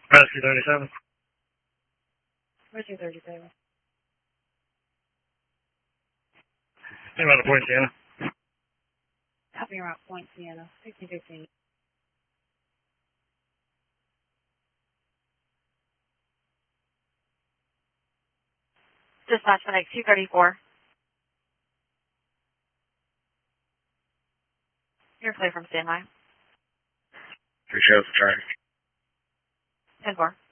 Rescue 37. Rescue 37. Think about the Point Sienna. Copy around Point Sienna, 1615. Dispatch Medic 234. You're clear from standby. Appreciate the track. 10-4.